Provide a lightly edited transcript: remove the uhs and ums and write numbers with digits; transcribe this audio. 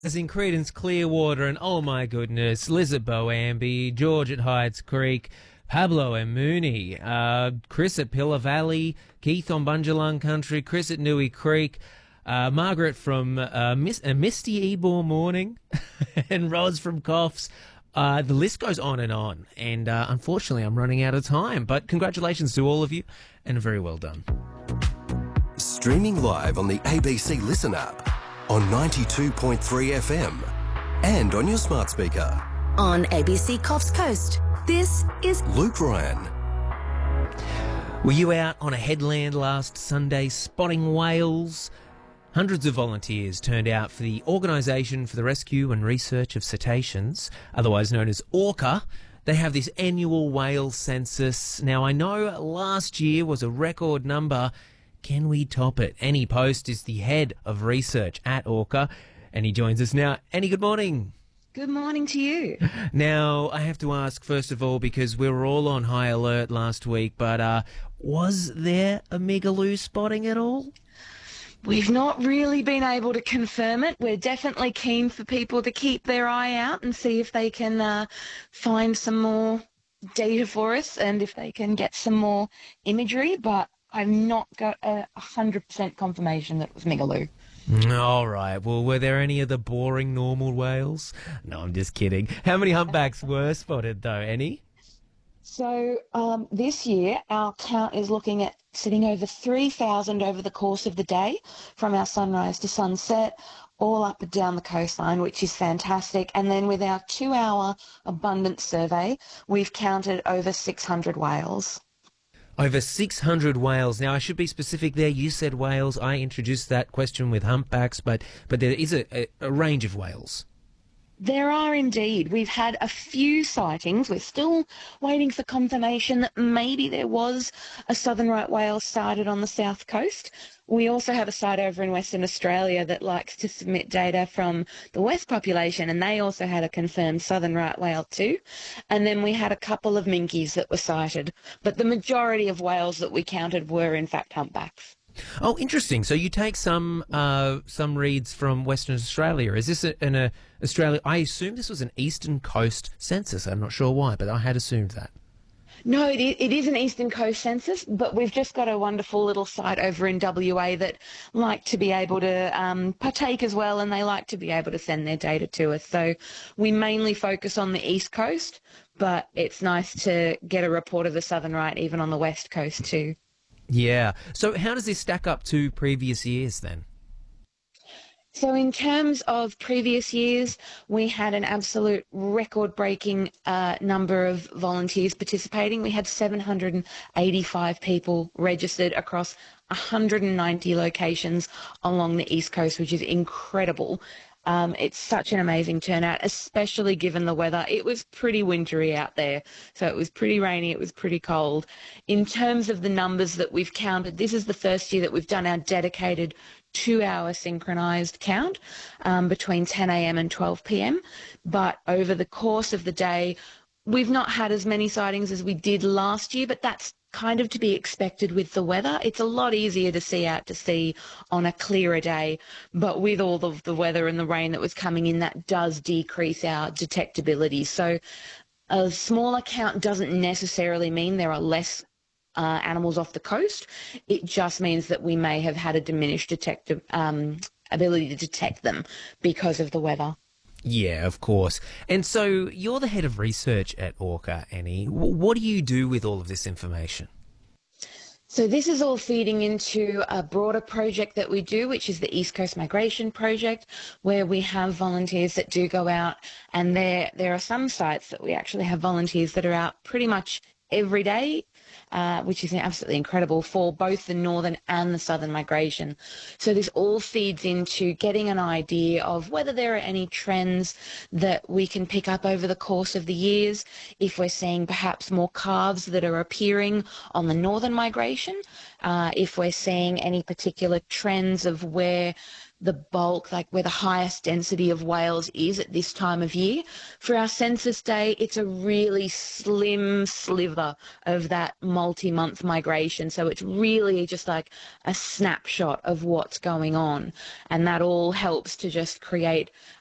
As in Credence Clearwater and oh my goodness, Liz at Boambi, George at Hydes Creek, Pablo and Mooney, Chris at Pillar Valley, Keith on Bunjalung Country, Chris at Newey Creek, Margaret from Misty Ebor Morning, and Roz from Coughs. The list goes on, and unfortunately I'm running out of time. But congratulations to all of you, and very well done. Streaming live on the ABC Listen app, on 92.3 FM, and on your smart speaker. On ABC Coffs Coast, this is Luke Ryan. Were you out on a headland last Sunday spotting whales? Hundreds of volunteers turned out for the Organisation for the Rescue and Research of Cetaceans, otherwise known as ORCA. They have this annual whale census. Now, I know last year was a record number. Can we top it? Annie Post is the head of research at ORCA, and he joins us now. Annie, good morning. Good morning to you. Now, I have to ask, first of all, because we were all on high alert last week, but was there a Migaloo spotting at all? We've not really been able to confirm it. We're definitely keen for people to keep their eye out and see if they can find some more data for us and if they can get some more imagery, but I've not got 100% confirmation that it was Migaloo. All right. Well, were there any of the boring normal whales? No, I'm just kidding. How many humpbacks were spotted, though, Annie? So this year, our count is looking at sitting over 3,000 over the course of the day from our sunrise to sunset, all up and down the coastline, which is fantastic. And then with our 2-hour abundance survey, we've counted over 600 whales. Over 600 whales. Now, I should be specific there. You said whales. I introduced that question with humpbacks, but there is a range of whales. There are indeed. We've had a few sightings. We're still waiting for confirmation that maybe there was a southern right whale sighted on the south coast. We also have a site over in Western Australia that likes to submit data from the west population, and they also had a confirmed southern right whale too. And then we had a couple of minkies that were sighted, but the majority of whales that we counted were in fact humpbacks. Oh, interesting. So you take some reads from Western Australia. Is this an Australia? I assume this was an eastern coast census. I'm not sure why, but I had assumed that. No, it is an eastern coast census, but we've just got a wonderful little site over in WA that like to be able to partake as well, and they like to be able to send their data to us. So we mainly focus on the east coast, but it's nice to get a report of the southern right even on the west coast too. Yeah. So how does this stack up to previous years then? So in terms of previous years, we had an absolute record-breaking number of volunteers participating. We had 785 people registered across 190 locations along the East Coast, which is incredible. It's such an amazing turnout, especially given the weather. It was pretty wintry out there, so it was pretty rainy, it was pretty cold. In terms of the numbers that we've counted, this is the first year that we've done our dedicated 2-hour synchronised count between 10 a.m. and 12 p.m. But over the course of the day, we've not had as many sightings as we did last year, but that's kind of to be expected with the weather. It's a lot easier to see out to sea on a clearer day, but with all of the weather and the rain that was coming in, that does decrease our detectability. So a smaller count doesn't necessarily mean there are less animals off the coast. It just means that we may have had a diminished ability to detect them because of the weather. Yeah, of course. And so you're the head of research at ORCA, Annie. What do you do with all of this information? So this is all feeding into a broader project that we do, which is the East Coast Migration Project, where we have volunteers that do go out, and there are some sites that we actually have volunteers that are out pretty much every day, which is absolutely incredible for both the northern and the southern migration. So this all feeds into getting an idea of whether there are any trends that we can pick up over the course of the years, if we're seeing perhaps more calves that are appearing on the northern migration, if we're seeing any particular trends of where the bulk, like where the highest density of whales is at this time of year. For our census day, it's a really slim sliver of that multi-month migration. So it's really just like a snapshot of what's going on. And that all helps to just create